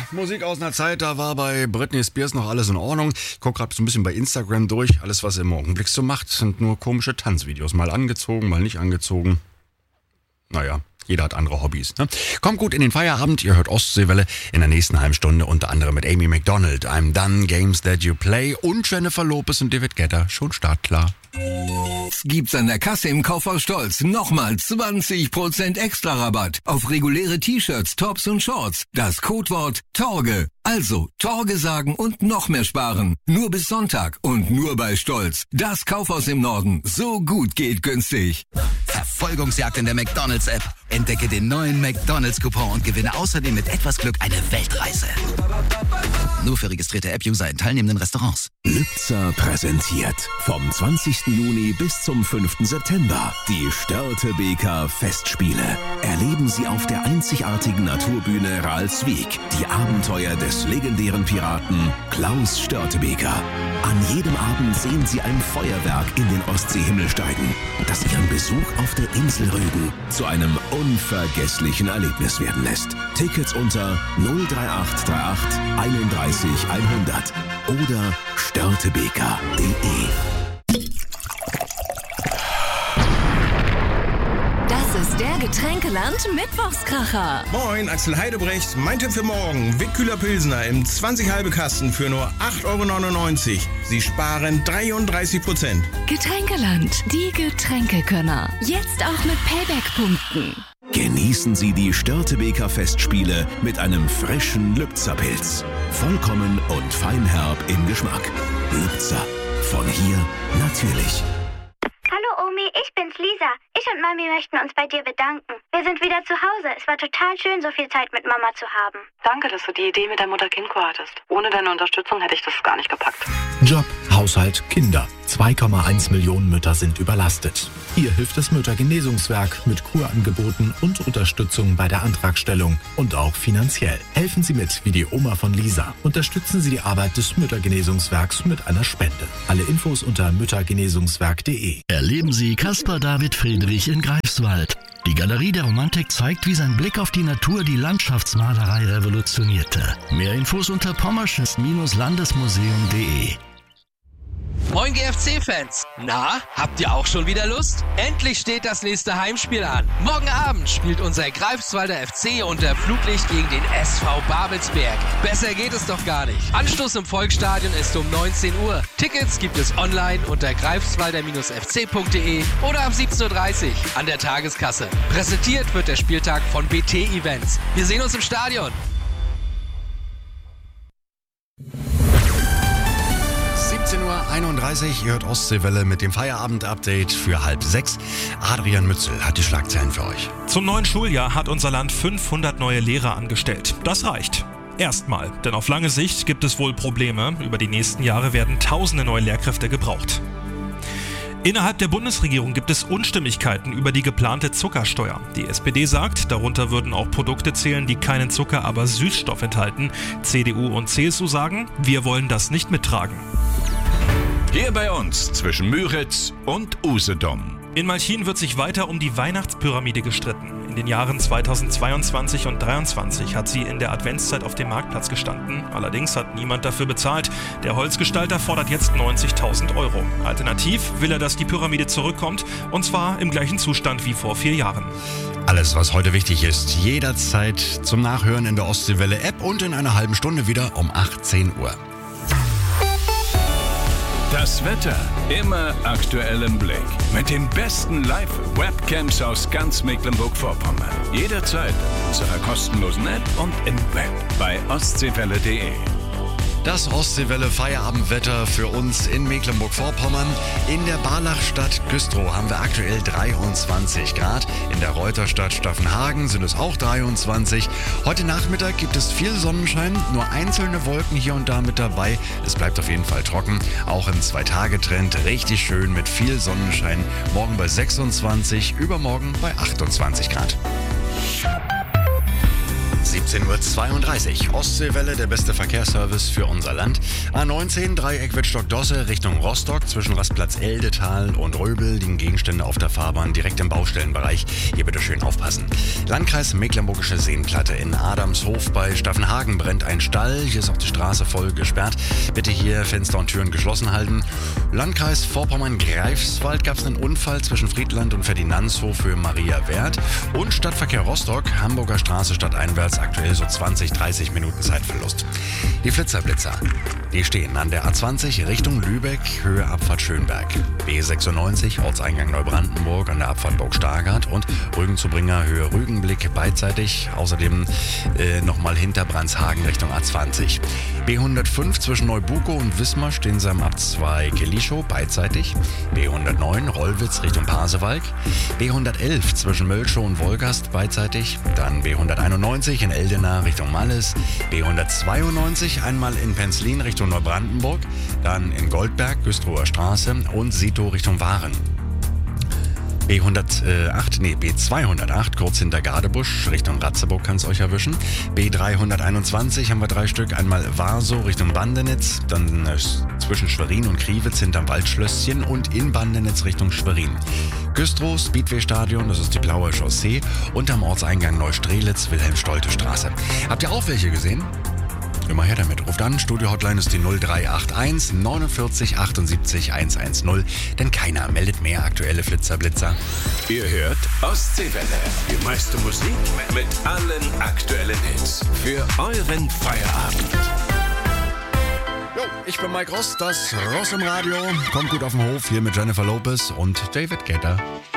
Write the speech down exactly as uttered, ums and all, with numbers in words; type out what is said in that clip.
Musik aus einer Zeit, da war bei Britney Spears noch alles in Ordnung. Ich gucke gerade so ein bisschen bei Instagram durch. Alles, was im Augenblick so macht, sind nur komische Tanzvideos. Mal angezogen, mal nicht angezogen. Naja, jeder hat andere Hobbys. Ne? Kommt gut in den Feierabend. Ihr hört Ostseewelle in der nächsten halben Stunde. Unter anderem mit Amy Macdonald, I'm Done, Games That You Play und Jennifer Lopez und David Guetta. Schon startklar. Gibt's an der Kasse im Kaufhaus Stolz nochmal zwanzig Prozent extra Rabatt auf reguläre T-Shirts, Tops und Shorts. Das Codewort Torge. Also Torge sagen und noch mehr sparen. Nur bis Sonntag und nur bei Stolz. Das Kaufhaus im Norden. So gut geht günstig. Verfolgungsjagd in der McDonald's-App. Entdecke den neuen McDonald's-Coupon und gewinne außerdem mit etwas Glück eine Weltreise. Nur für registrierte App-User in teilnehmenden Restaurants. Lübzer präsentiert vom zwanzigsten Juni bis zum fünften September die Störtebeker Festspiele. Erleben Sie auf der einzigartigen Naturbühne Ralswiek die Abenteuer des legendären Piraten Klaus Störtebeker. An jedem Abend sehen Sie ein Feuerwerk in den Ostseehimmel steigen, das Ihren Besuch auf der Insel Rügen zu einem unvergesslichen Erlebnis werden lässt. Tickets unter null drei acht drei acht einunddreißig hundert oder störtebeker punkt de. Das ist der Getränkeland Mittwochskracher. Moin, Axel Heidebrecht. Mein Tipp für morgen. Wickkühler Pilsner im zwanzig halbe Kasten für nur acht Euro neunundneunzig. Sie sparen dreiunddreißig Prozent. Getränkeland, die Getränkekönner. Jetzt auch mit Payback-Punkten. Genießen Sie die Störtebeker Festspiele mit einem frischen Lübzer Pilz. Vollkommen und feinherb im Geschmack. Lübzer. Von hier natürlich. Hallo Omi, ich bin's Lisa. Ich und Mami möchten uns bei dir bedanken. Wir sind wieder zu Hause. Es war total schön, so viel Zeit mit Mama zu haben. Danke, dass du die Idee mit der Mutter-Kind-Kur hattest. Ohne deine Unterstützung hätte ich das gar nicht gepackt. Job, Haushalt, Kinder. zwei Komma eins Millionen Mütter sind überlastet. Hier hilft das Müttergenesungswerk mit Kurangeboten und Unterstützung bei der Antragstellung und auch finanziell. Helfen Sie mit, wie die Oma von Lisa. Unterstützen Sie die Arbeit des Müttergenesungswerks mit einer Spende. Alle Infos unter müttergenesungswerk punkt de. Erleben Sie Caspar David Friedrich in Greifswald. Die Galerie der Romantik zeigt, wie sein Blick auf die Natur die Landschaftsmalerei revolutionierte. Mehr Infos unter pommersches Landesmuseum punkt de. Moin G F C-Fans! Na, habt ihr auch schon wieder Lust? Endlich steht das nächste Heimspiel an. Morgen Abend spielt unser Greifswalder F C unter Flutlicht gegen den S V Babelsberg. Besser geht es doch gar nicht. Anstoß im Volksstadion ist um neunzehn Uhr. Tickets gibt es online unter greifswalder F C punkt de oder ab siebzehn Uhr dreißig an der Tageskasse. Präsentiert wird der Spieltag von B T Events. Wir sehen uns im Stadion. siebzehn Uhr einunddreißig, ihr hört Ostseewelle mit dem Feierabend-Update für halb sechs. Adrian Mützel hat die Schlagzeilen für euch. Zum neuen Schuljahr hat unser Land fünfhundert neue Lehrer angestellt. Das reicht. Erstmal, denn auf lange Sicht gibt es wohl Probleme. Über die nächsten Jahre werden tausende neue Lehrkräfte gebraucht. Innerhalb der Bundesregierung gibt es Unstimmigkeiten über die geplante Zuckersteuer. Die S P D sagt, darunter würden auch Produkte zählen, die keinen Zucker, aber Süßstoff enthalten. C D U und C S U sagen, wir wollen das nicht mittragen. Hier bei uns zwischen Müritz und Usedom. In Malchin wird sich weiter um die Weihnachtspyramide gestritten. In den Jahren zweitausendzweiundzwanzig und zweitausenddreiundzwanzig hat sie in der Adventszeit auf dem Marktplatz gestanden. Allerdings hat niemand dafür bezahlt. Der Holzgestalter fordert jetzt neunzigtausend Euro. Alternativ will er, dass die Pyramide zurückkommt, und zwar im gleichen Zustand wie vor vier Jahren. Alles, was heute wichtig ist, jederzeit zum Nachhören in der Ostseewelle-App und in einer halben Stunde wieder um achtzehn Uhr. Das Wetter immer aktuell im Blick. Mit den besten Live-Webcams aus ganz Mecklenburg-Vorpommern. Jederzeit in unserer kostenlosen App und im Web bei ostseewelle punkt de. Das Ostseewelle-Feierabendwetter für uns in Mecklenburg-Vorpommern. In der Barlachstadt Güstrow haben wir aktuell dreiundzwanzig Grad. In der Reuterstadt Staffenhagen sind es auch dreiundzwanzig. Heute Nachmittag gibt es viel Sonnenschein, nur einzelne Wolken hier und da mit dabei. Es bleibt auf jeden Fall trocken. Auch im Zwei-Tage-Trend richtig schön mit viel Sonnenschein. Morgen bei sechsundzwanzig, übermorgen bei achtundzwanzig Grad. siebzehn Uhr zweiunddreißig. Ostseewelle, der beste Verkehrsservice für unser Land. A neunzehn, Dreieck Wittstock-Dosse Richtung Rostock. Zwischen Rastplatz Eldetal und Röbel liegen Gegenstände auf der Fahrbahn direkt im Baustellenbereich. Hier bitte schön aufpassen. Landkreis Mecklenburgische Seenplatte. In Adamshof bei Staffenhagen brennt ein Stall. Hier ist auch die Straße voll gesperrt. Bitte hier Fenster und Türen geschlossen halten. Landkreis Vorpommern-Greifswald gab es einen Unfall zwischen Friedland und Ferdinandshof für Maria Wert. Und Stadtverkehr Rostock, Hamburger Straße stadteinwärts, aktuell so zwanzig, dreißig Minuten Zeitverlust. Die Flitzerblitzer, die stehen an der A zwanzig Richtung Lübeck, Höhe Abfahrt Schönberg. B sechsundneunzig, Ortseingang Neubrandenburg an der Abfahrt Burg-Stargard und Rügen-zu-Bringer, Höhe Rügenblick, beidseitig. Außerdem äh, nochmal hinter Brandshagen Richtung A zwanzig. B hundertfünf zwischen Neubukow und Wismar stehen sie am Abzweig Lischow, beidseitig. B hundertneun Rollwitz Richtung Pasewalk. B hundertelf zwischen Mölschow und Wolgast, beidseitig. Dann B hunderteinundneunzig in Eldena Richtung Malles. B hundertzweiundneunzig einmal in Penzlin Richtung Neubrandenburg. Dann in Goldberg, Güstrower Straße und Sito Richtung Waren. B hundertacht, nee, B zweihundertacht, kurz hinter Gardebusch, Richtung Ratzeburg kann es euch erwischen. B dreihunderteinundzwanzig haben wir drei Stück, einmal Warsow Richtung Bandenitz, dann äh, zwischen Schwerin und Kriwitz hinterm Waldschlösschen und in Bandenitz Richtung Schwerin. Güstrow, Speedway-Stadion, das ist die Blaue Chaussee, und am Ortseingang Neustrelitz, Wilhelm-Stolte-Straße. Habt ihr auch welche gesehen? Immer her damit. Ruft an, Studio-Hotline ist die null drei acht eins neunundvierzig achtundsiebzig hundertzehn, denn keiner meldet mehr aktuelle Flitzerblitzer. Ihr hört Ostseewelle, die meiste Musik mit allen aktuellen Hits für euren Feierabend. Jo, ich bin Mike Ross, das Ross im Radio. Kommt gut auf den Hof, hier mit Jennifer Lopez und David Guetta.